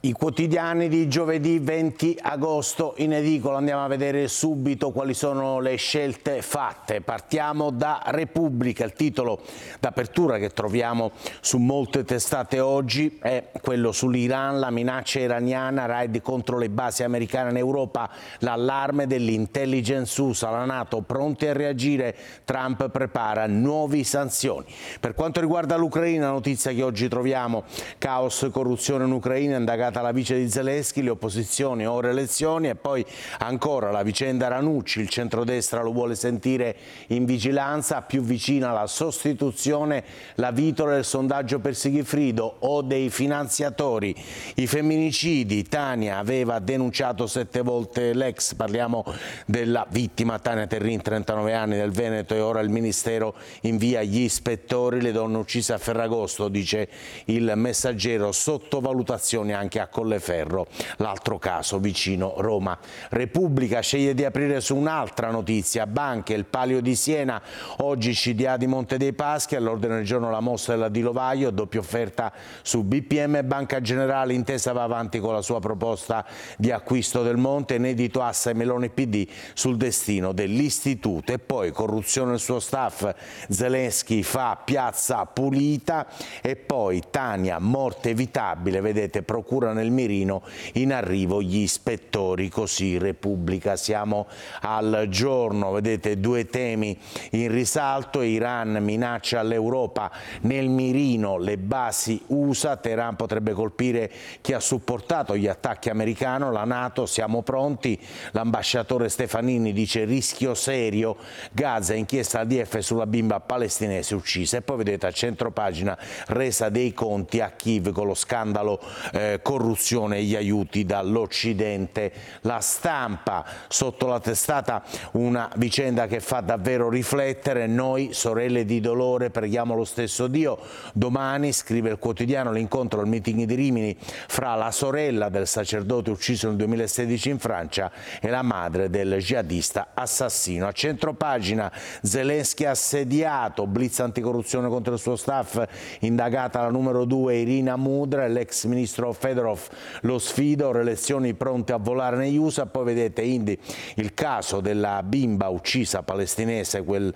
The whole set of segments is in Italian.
I quotidiani di giovedì 20 agosto in edicola. Andiamo a vedere subito quali sono le scelte fatte. Partiamo da Repubblica. Il titolo d'apertura che troviamo su molte testate oggi è quello sull'Iran, la minaccia iraniana, raid contro le basi americane in Europa, l'allarme dell'intelligence USA, la NATO pronti a reagire, Trump prepara nuove sanzioni. Per quanto riguarda l'Ucraina, notizia che oggi troviamo, caos e corruzione in Ucraina, indagata la vice di Zelensky, le opposizioni, ora elezioni, e poi ancora la vicenda Ranucci, il centrodestra lo vuole sentire in vigilanza, più vicina alla sostituzione, la vitola del sondaggio per Sigifrido o dei finanziatori, i femminicidi. Tania aveva denunciato 7 volte l'ex, parliamo della vittima Tania Terrin, 39 anni, del Veneto, e ora il Ministero invia gli ispettori, le donne uccise a Ferragosto, dice il Messaggero, sottovalutazioni anche a Colleferro, l'altro caso vicino Roma. Repubblica sceglie di aprire su un'altra notizia, banche, il Palio di Siena, oggi CDA di Monte dei Paschi, all'ordine del giorno la mossa della Di Lovaio, doppia offerta su BPM e Banca Generale, intesa va avanti con la sua proposta di acquisto del Monte, inedito Assa e Meloni PD sul destino dell'istituto. E poi corruzione del suo staff, Zelensky fa piazza pulita, e poi Tania, morte evitabile, vedete, procura nel mirino, in arrivo gli ispettori, così Repubblica. Siamo al giorno, vedete, due temi in risalto, Iran minaccia all'Europa, nel mirino le basi USA, Teheran potrebbe colpire chi ha supportato gli attacchi americani, la NATO, siamo pronti, l'ambasciatore Stefanini dice rischio serio, Gaza, inchiesta ADF sulla bimba palestinese uccisa. E poi vedete a centropagina resa dei conti a Kiev con lo scandalo corruzione e gli aiuti dall'Occidente. La Stampa, sotto la testata una vicenda che fa davvero riflettere, noi sorelle di dolore preghiamo lo stesso Dio. Domani, scrive il quotidiano, l'incontro al meeting di Rimini fra la sorella del sacerdote ucciso nel 2016 in Francia e la madre del jihadista assassino. A centropagina Zelensky assediato, blitz anticorruzione contro il suo staff, indagata la numero 2 Irina Mudra e l'ex ministro Fedorov, lo sfido, elezioni pronte a volare negli USA. Poi vedete il caso della bimba uccisa palestinese quel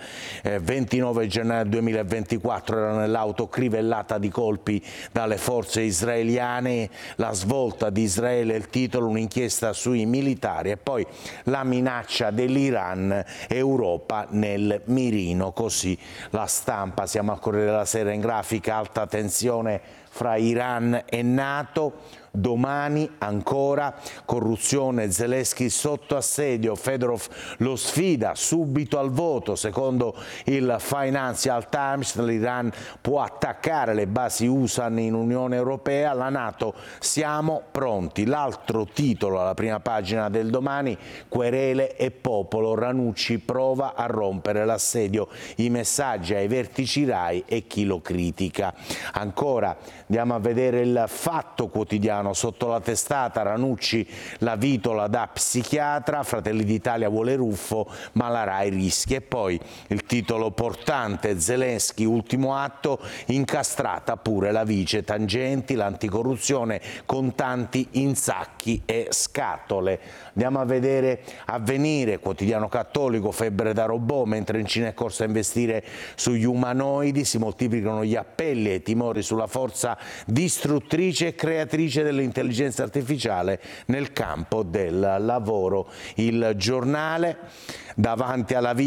29 gennaio 2024, era nell'auto crivellata di colpi dalle forze israeliane, la svolta di Israele, il titolo, un'inchiesta sui militari, e poi la minaccia dell'Iran, Europa nel mirino, così la Stampa. Siamo al Corriere della Sera in grafica, alta tensione fra Iran e NATO. Domani ancora corruzione, Zelensky sotto assedio, Fedorov lo sfida subito al voto. Secondo il Financial Times l'Iran può attaccare le basi USA in Unione Europea, la NATO siamo pronti. L'altro titolo alla prima pagina del Domani, querele e popolo, Ranucci prova a rompere l'assedio, i messaggi ai vertici RAI e chi lo critica. Ancora andiamo a vedere il Fatto Quotidiano, sotto la testata Ranucci la vitola da psichiatra, Fratelli d'Italia vuole Ruffo ma la RAI rischia. E poi il titolo portante, Zelensky ultimo atto, incastrata pure la vice, tangenti, l'anticorruzione, contanti in sacchi e scatole. Andiamo a vedere Avvenire, quotidiano cattolico, febbre da robot, mentre in Cina è corsa a investire sugli umanoidi, si moltiplicano gli appelli e i timori sulla forza distruttrice e creatrice dell'intelligenza artificiale nel campo del lavoro. Il Giornale, davanti alla